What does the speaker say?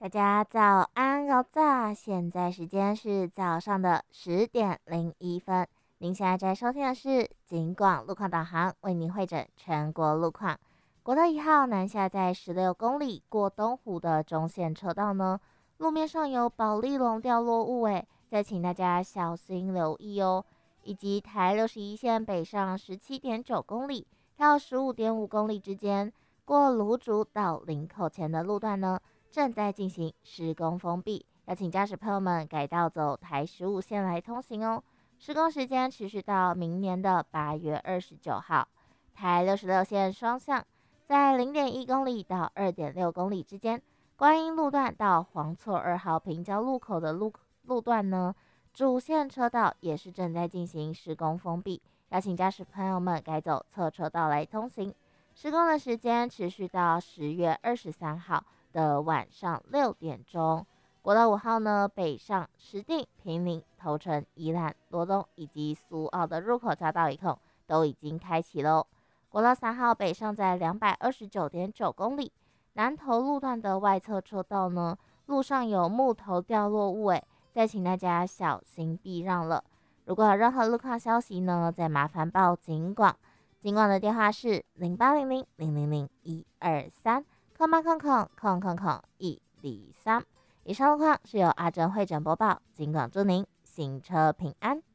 大家早安，高早！现在时间是早上的10:01。您现在在收听的是警广路况导航，为您汇整全国路况。国道1号南下在16公里过东湖的中线车道呢，路面上有保丽龙掉落物，再请大家小心留意哦。以及台61线北上17.9公里到15.5公里之间，过芦竹到林口前的路段呢，正在进行施工封闭，要请驾驶朋友们改道走台15线来通行哦。施工时间持续到明年的8月29号。台66线双向在0.1公里到2.6公里之间，观音路段到黄厝2号平交路口的路段呢，主线车道也是正在进行施工封闭，要请驾驶朋友们改走侧车道来通行。施工的时间持续到10月23号的晚上6点钟。国道5号呢，北上石碇、坪林、头城、宜兰、罗东以及苏澳的入口匝道一控都已经开启喽。国道3号北上在229.9公里，南投路段的外侧车道呢，路上有木头掉落物，再请大家小心避让了。如果有任何路况消息呢，再麻烦报警广。警广的电话是0800000123，空八空空空空空103。以上路况是由阿珍会诊播报，警广祝您行车平安。